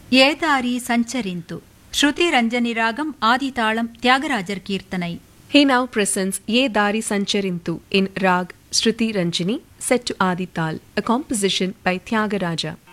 ஏதாரி சஞ்சரிந்து ஸ்ருதி ரஞ்சனி ராகம் ஆதிதாளம் தியாகராஜர் கீர்த்தனை. He now presents Ye Dari Sancharintu in Rag Shruti Ranjini set to Adi Tal, a composition by Tyagaraja.